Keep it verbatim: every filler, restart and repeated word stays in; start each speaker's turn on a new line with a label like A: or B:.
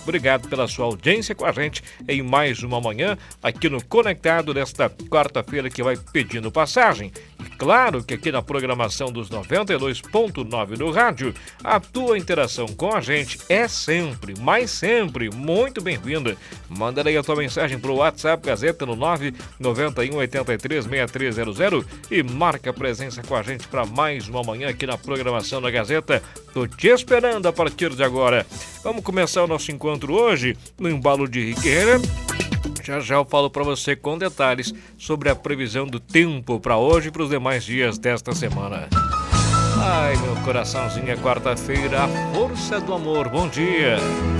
A: Obrigado pela sua audiência com a gente em mais uma manhã aqui no Conectado desta quarta-feira que vai pedindo passagem. E claro que aqui na programação dos noventa e dois ponto nove do rádio, a tua interação com a gente é sempre, mas sempre, muito bem-vinda. Manda aí a tua mensagem para o WhatsApp Gazeta no nove nove um oito três seis três zero zero e marca presença com a gente para mais uma manhã aqui na programação da Gazeta. Tô te esperando a partir de agora. Vamos começar o nosso encontro hoje no embalo de Riqueira. Já já eu falo para você com detalhes sobre a previsão do tempo para hoje e para os demais dias desta semana. Ai, meu coraçãozinho, é quarta-feira, a força do amor. Bom dia.